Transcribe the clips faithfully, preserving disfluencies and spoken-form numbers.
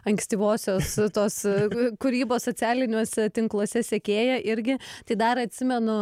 ankstyvosios tos kūrybos socialiniuose tinkluose sekėja irgi. Tai dar atsimenu,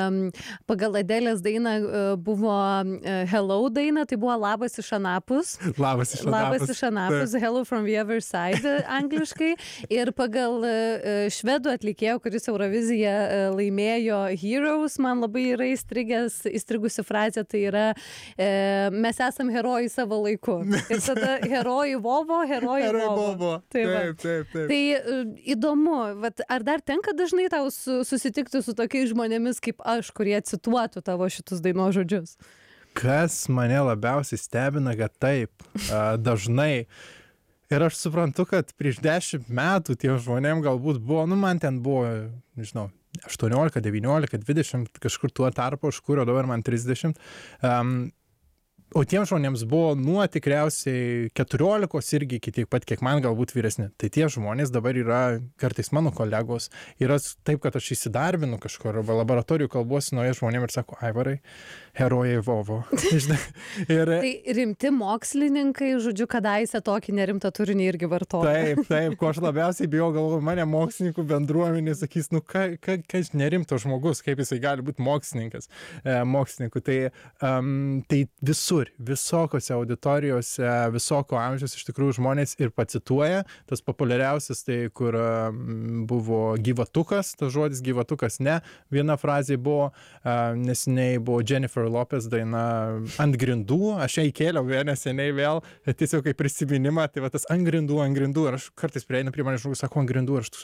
pagal Adelės dainą buvo Hello daina, tai buvo Labas iš anapus. Labas iš anapus. Labas iš anapus, Hello from the other side angliškai. Ir pagal švedų atlikėjo, kuris Euroviziją laimėjo Heroes, man labai yra įstrigęs, įstrigusi frazė, tai yra e, mes esam herojai savo laiku. Ir tada herojai Vovo, herojai Vovo. Taip, taip, taip, taip. Tai įdomu, vat, ar dar tenka dažnai tau su, susitikti su tokiais žmonėmis kaip aš, kurie cituotų tavo šitus dainos žodžius? Kas mane labiausiai stebina, kad taip, dažnai. Ir aš suprantu, kad prieš dešimt metų tiem žmonėm galbūt buvo, nu man ten buvo, nežinau, aštuoniolika, devyniolika, dvidešimt, kažkur tuo tarpu, aš kur, o dabar man trisdešimt. Um, O tiem žmonėms buvo nuo tikriausiai keturiolikos irgi iki tiek pat, kiek man galbūt vyresni. Tai tie žmonės dabar yra kartais mano kolegos. Yra taip, kad aš įsidarbinu kažkur, arba laboratorijų kalbuosi nuo žmonėm ir sako, Aivarai, herojai Vovo. ir, tai rimti mokslininkai, žodžiu, kadaise tokį nerimtą turinį irgi vartoja. Taip, taip, ko aš labiausiai bijau, galvoju, mane mokslininkų bendruomenė sakys, nu, ką, ką, ką nerimtas žmogus, kaip jisai gali būti mokslininkas, e, mokslininkų. Tai, um, tai visur. Visokiose auditorijose, visoko amžiaus iš tikrųjų žmonės ir pacituoja. Tas populiariausias, tai kur buvo gyvatukas, tas žodis gyvatukas ne. Viena frazė buvo, neseniai buvo Jennifer Lopez daina Ant grindų. Aš ją įkėliau vien neseniai vėl, tiesiog kaip prisiminimą, tai va tas ant grindų, ant grindų. Ir aš kartais prieinu prie mane žmogus, sako ant grindų. Ir aš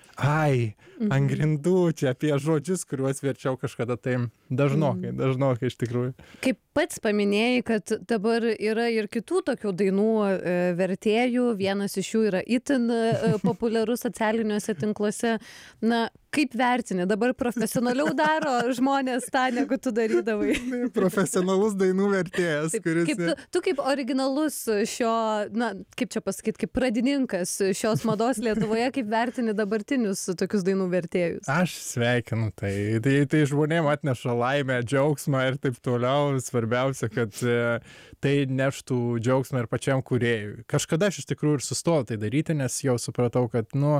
ai, ant grindų, čia apie žodžius, kuriuos verčiau kažkada, tai dažnokai, dažnokai iš tikrųjų. Kaip pats paminėjai, kad dabar yra ir kitų tokių dainų e, vertėjų, vienas iš jų yra itin e, populiarus socialiniuose tinkluose. Na, kaip vertini? Dabar profesionaliau daro žmonės tą, negu tu darydavai. Profesionalus dainų vertėjas, Taip, kuris... Kaip tu, tu kaip originalus šio, na, kaip čia pasakyti, kaip pradininkas šios mados Lietuvoje, kaip vertini dabartinius tokius dainų vertėjus? Aš sveikinu tai. Tai, tai žmonėm atneša laimę, džiaugsmą ir taip toliau. Svarbiausia, kad tai neštų džiaugsmą ir pačiam kūrėjui. Kažkada aš iš tikrųjų ir sustojau tai daryti, nes jau supratau, kad, nu,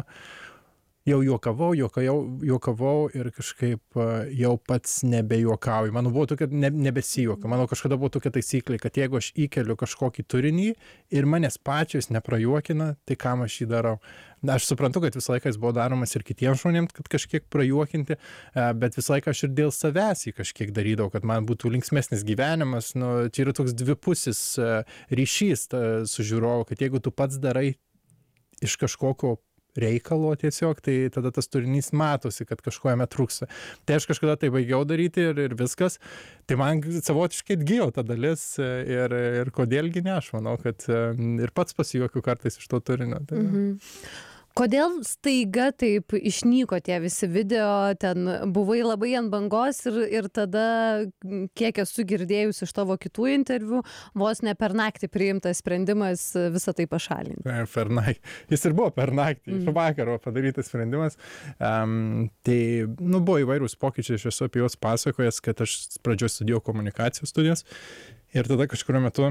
jau juokavau, juokavau, juokavau ir kažkaip jau pats nebejuokauju. Mano buvo tokia, ne, nebesijuoka. Mano kažkada buvo tokia taisyklė, kad jeigu aš įkeliu kažkokį turinį ir manęs pačios neprajuokina, tai kam aš jį darau. Aš suprantu, kad visą laiką jis buvo daromas ir kitiems žmonėms, kad kažkiek prajuokinti, bet visą laiką aš ir dėl savęs jį kažkiek darydavau, kad man būtų linksmesnis gyvenimas. Nu, čia yra toks dvipusis ryšys su žiūrovu, kad jeigu tu pats darai iš kažkokio reikalo tiesiog, tai tada tas turinys matosi, kad kažko jame trūksta. Tai aš kažkada tai baigiau daryti ir, ir viskas. Tai man savotiškai atgijo ta dalis ir, ir kodėlgi ne, aš manau, kad ir pats pasijuokiu kartais iš to turinio. Tai, mhm. Kodėl staiga taip išnyko tie visi video, ten buvai labai ant bangos ir, ir tada, kiek esu girdėjus iš tavo kitų interviu, vos ne per naktį priimtas sprendimas visą tai pašalinti? Per naktį. Jis ir buvo per naktį, mm. iš vakaro padarytas sprendimas. Um, tai, nu, buvo įvairūs pokyčiai, aš esu apie juos pasakojęs, kad aš pradžioje studijau komunikacijos studijas ir tada kažkuriuo metu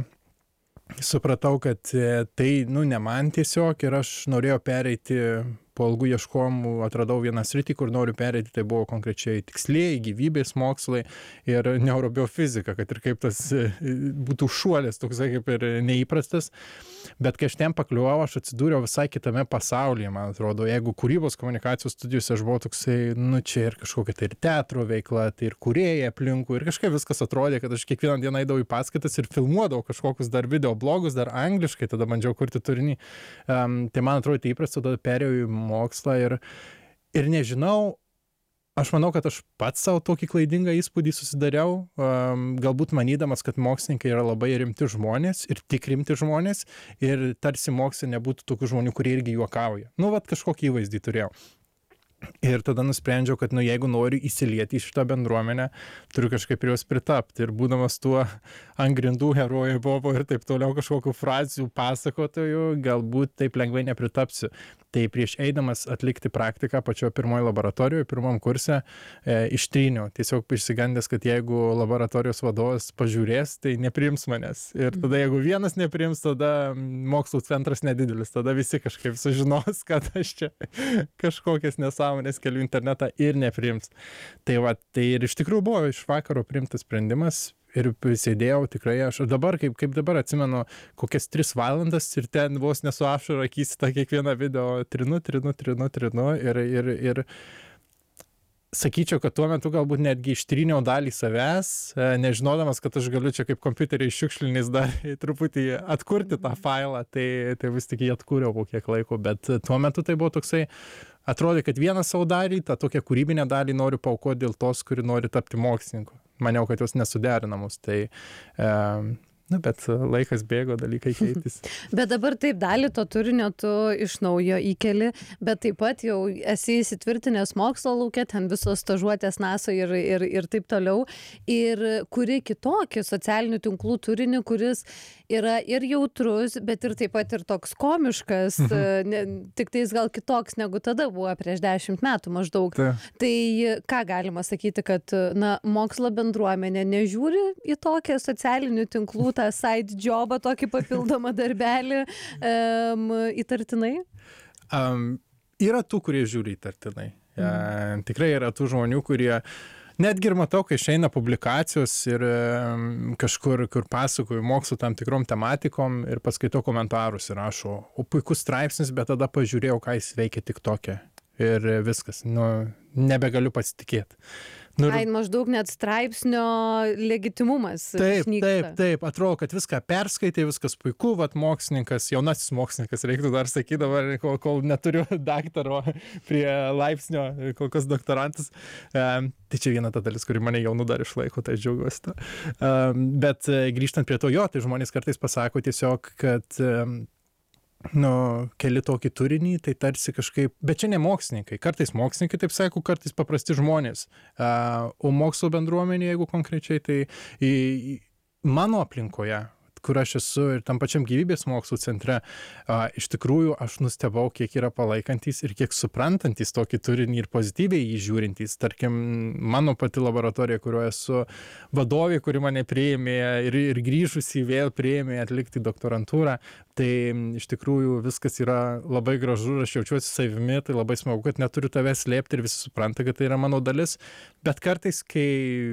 supratau, kad tai, nu, ne man tiesiog ir aš norėjau pereiti po ilgų ieškojimų, atradau vieną sritį, kur noriu pereiti, tai buvo konkrečiai tikslieji, gyvybės mokslai ir neurobiofizika, kad ir kaip tas būtų šuolis, toksai kaip ir neįprastas. Bet kai aš ten pakliuvau, aš atsidūriau visai kitame pasaulyje, man atrodo. Jeigu kūrybos komunikacijos studijose aš buvau toksai, nu, čia ir kažkokia tai ir teatro veikla, tai ir kūrėjai aplinkui, ir kažkaip viskas atrodė, kad aš kiekvieną dieną eidavau į paskaitas ir filmuodavau kažkokius dar video blogus, dar angliškai, tada bandžiau kurti turinį. Um, tai man atrodo, tai įprasta, tada perėjau į mokslą ir, ir nežinau, aš manau, kad aš pats savo tokį klaidingą įspūdį susidariau, um, galbūt manydamas, kad mokslininkai yra labai rimti žmonės ir tik rimti žmonės ir tarsi moksle nebūtų tokių žmonių, kurie irgi juokauja. Nu, vat kažkokį įvaizdį turėjau. Ir tada nusprendžiau, kad, nu, jeigu noriu įsilieti į šitą bendruomenę, turiu kažkaip ir jos pritapti. Ir būdamas tuo ant grindų herojų Bobo ir taip toliau kažkokių frazių pasakotojų, galbūt taip lengvai nepritapsiu. Tai prieš eidamas atlikti praktiką pačioje pirmoje laboratorijoje, pirmam kurse, e, ištryniau. Tiesiog išsigandęs, kad jeigu laboratorijos vadovas pažiūrės, tai nepriims manęs. Ir tada, jeigu vienas nepriims, tada mokslų centras nedidelis. Tada visi kažkaip sužinos, kad aš čia kažkokias nesąmonės keliu internetą ir nepriims. Tai va, tai ir iš tikrųjų buvo iš vakaro priimtas sprendimas. Ir sėdėjau tikrai, aš dabar, kaip, kaip dabar atsimenu, kokias tris valandas ir ten vos nesu ašarą akys tą kiekvieną video trinu, trinu, trinu, trinu ir, ir, ir sakyčiau, kad tuo metu galbūt netgi ištryniau dalį savęs, nežinodamas, kad aš galiu čia kaip kompiuteriai šiukšliniais dar truputį atkurti tą failą, tai, tai vis tik jį atkūriau po kiek laiko, bet tuo metu tai buvo toksai, atrodė, kad vieną savo dalį, tą tokią kūrybinę dalį noriu paaukoti dėl tos, kuri nori tapti mokslininku. Maniau, kad jos nesuderinamos, tai, e, na, bet laikas bėgo, dalykai keitėsi. Bet dabar taip, dalį to turinio tu iš naujo įkeli, bet taip pat jau esi įsitvirtinęs mokslo lauke, ten visos stažuotės NASA ir, ir, ir taip toliau, ir kuri kitokį socialinių tinklų turinį, kuris yra ir jautrus, bet ir taip pat ir toks komiškas, mhm. ne, tik tais gal kitoks negu tada buvo prieš dešimt metų maždaug. Ta. Tai ką galima sakyti, kad na, mokslo bendruomenė nežiūri į tokią socialinių tinklų tą side jobą, tokį papildomą darbelį um, įtartinai? Um, yra tų, kurie žiūri įtartinai. Mhm. Ja, tikrai yra tų žmonių, kurie netgi ir matau, kai išeina publikacijos ir um, kažkur, kur pasakoju mokslo tam tikrom tematikom ir paskaitau komentarus ir rašo, o puikus straipsnis, bet tada pažiūrėjau, ką jis veikia TikTok'e. Ir viskas, nu, nebegaliu pasitikėti. Nu, Ai, maždaug net straipsnio legitimumas. Taip, šnyksta. taip, taip, atrodo, kad viską perskaitai, viskas puiku, vat mokslininkas, jaunasis mokslininkas, reiktų dar sakyti dabar, kol, kol neturiu daktaro prie laipsnio, kol kas doktorantas. Um, tai čia viena ta dalis, kuri mane jaunų dar išlaiko, tai džiaugiuosi. Um, bet grįžtant prie to, jo, tai žmonės kartais pasako tiesiog, kad um, nu, keli tokį turinį, tai tarsi kažkaip, bet čia ne mokslininkai, kartais mokslininkai taip sako, kartais paprasti žmonės, uh, o mokslo bendruomenė, jeigu konkrečiai, tai į, į mano aplinkoje, kur aš esu ir tam pačiam gyvybės mokslų centre, a, iš tikrųjų aš nustebau, kiek yra palaikantys ir kiek suprantantis tokį turinį ir pozityviai jį žiūrintys. Tarkim, mano pati laboratorija, kurioje esu vadovė, kuri mane priėmė ir, ir grįžusi vėl priėmė atlikti doktorantūrą, tai iš tikrųjų viskas yra labai gražu, aš jaučiuosi savimi, tai labai smagu, kad neturiu tavęs slėpti ir visi supranta, kad tai yra mano dalis, bet kartais, kai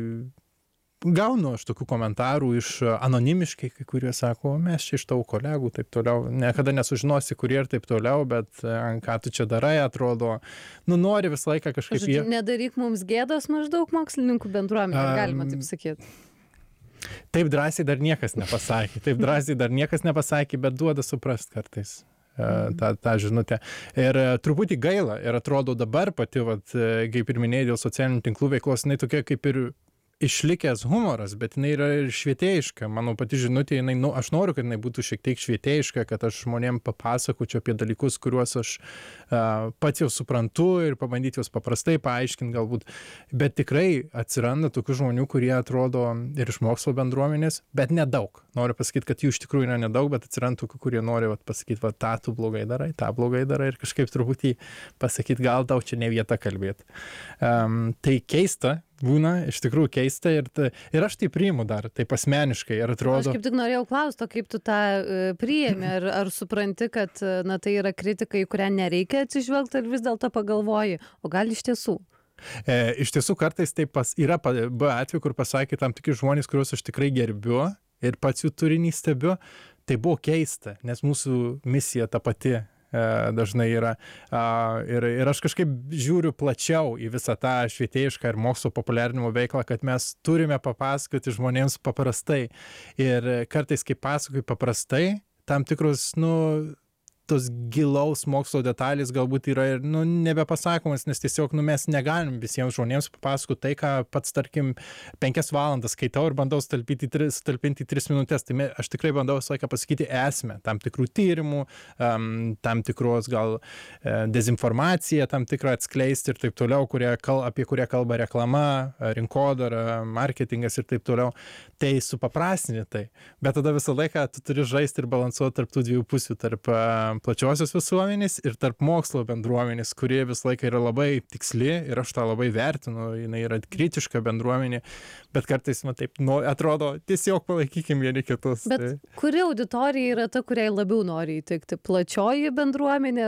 gaunu aš tokių komentarų iš anonimiškai, kai kurie sako, mes čia iš tavo kolegų, taip toliau, niekada nesužinosi, kurie ir taip toliau, bet ką tu čia darai, atrodo, nu nori visą laiką kažkaip... Žodžiu, nedaryk mums gėdos maždaug mokslininkų bendruomenė, um, galima taip sakyti. Taip drąsiai dar niekas nepasakė, taip drąsiai dar niekas nepasakė, bet duoda suprast kartais. Mm. tą, tą žinutę. Ir truputį gaila, ir atrodo dabar pati, vat, kaip ir minėjai, dėl socialinių tinklų veiklos, jinai tokia kaip ir išlikęs humoras, bet jinai yra ir švietėjiška. Mano pati žinutė, jinai, nu, aš noriu, kad jinai būtų šiek tiek švietėjiška, kad aš žmonėm papasakočiau apie dalykus, kuriuos aš uh, pats jau suprantu ir pabandyti juos paprastai paaiškinti galbūt. Bet tikrai atsiranda tokių žmonių, kurie atrodo ir iš mokslo bendruomenės, bet nedaug. Noriu pasakyti, kad jų iš tikrųjų yra nedaug, bet atsiranda tokių, kurie nori vat, pasakyti, va, tą tu blogai darai, tą blogai darai ir kažkaip truputį pasakyti, gal tau čia ne vieta kalbėti. Um, tai keista, būna, iš tikrųjų keista ir, ta, ir aš tai priimu dar, taip asmeniškai ir atrodo... Aš kaip tik norėjau klausti, kaip tu tą uh, priėmė, ar, ar supranti, kad na, tai yra kritika, į kurią nereikia atsižvelgti ir vis dėlto pagalvoji, o gal iš tiesų? E, iš tiesų kartais taip pas, yra buvo atveju, kur pasakė tam tikri žmonės, kuriuos aš tikrai gerbiu ir pats jų turinį stebiu, tai buvo keista, nes mūsų misija ta pati dažnai yra. Ir, ir aš kažkaip žiūriu plačiau į visą tą švietėjišką ir mokslo populiarinimo veiklą, kad mes turime papasakoti žmonėms paprastai. Ir kartais, kai pasakoju paprastai, tam tikrus, nu, tos gilaus mokslo detalės galbūt yra ir, nu, nebepasakomas, nes tiesiog, nu, mes negalim visiems žmonėms papasakoti tai, ką pats, tarkim, penkias valandas skaitau ir bandau sutalpinti į tris, sutalpinti į tris minutės. Tai me, aš tikrai bandau visą laiką pasakyti esmę tam tikrų tyrimų, um, tam tikros gal e, dezinformaciją, tam tikrą atskleisti ir taip toliau, kurie, kal, apie kurią kalba reklama, rinkodara, marketingas ir taip toliau. Tai supaprastinti tai. Bet tada visą laiką tu turi žaisti ir balansuoti tarp tų dviejų pusių, tarp uh, plačiosios visuomenės ir tarp mokslo bendruomenės, kurie visą laiką yra labai tiksli ir aš tą labai vertinu, jinai yra kritiška bendruomenė, bet kartais, man taip, nu, atrodo, tiesiog palaikykim vieni kitus. Bet tai. Kuri auditorija yra ta, kuriai labiau nori įtikti? Plačioji bendruomenė